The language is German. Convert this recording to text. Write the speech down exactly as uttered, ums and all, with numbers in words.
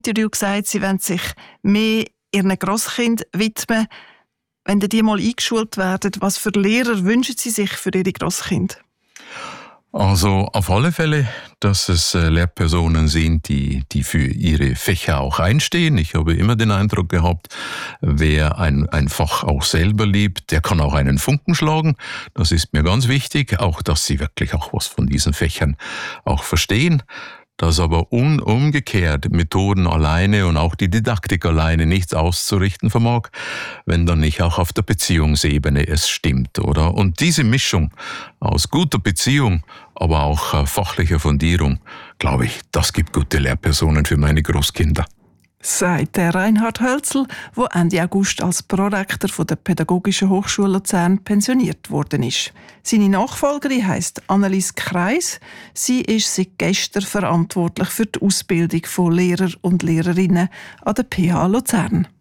Du hast gesagt, Sie wollen sich mehr Ihren Grosskind widmen. Wenn die mal eingeschult werden, was für Lehrer wünschen Sie sich für Ihre Grosskinder? Also auf alle Fälle, dass es äh, Lehrpersonen sind, die, die für ihre Fächer auch einstehen. Ich habe immer den Eindruck gehabt, wer ein, ein Fach auch selber liebt, der kann auch einen Funken schlagen. Das ist mir ganz wichtig, auch dass sie wirklich auch was von diesen Fächern auch verstehen. Dass aber un- umgekehrt Methoden alleine und auch die Didaktik alleine nichts auszurichten vermag, wenn dann nicht auch auf der Beziehungsebene es stimmt, oder? Und diese Mischung aus guter Beziehung, aber auch äh, fachlicher Fundierung, glaube ich, das gibt gute Lehrpersonen für meine Großkinder. Sagt der Reinhard Hölzl, der Ende August als Prorektor von der Pädagogischen Hochschule Luzern pensioniert worden ist. Seine Nachfolgerin heisst Annelies Kreis. Sie ist seit gestern verantwortlich für die Ausbildung von Lehrer und Lehrerinnen an der P H Luzern.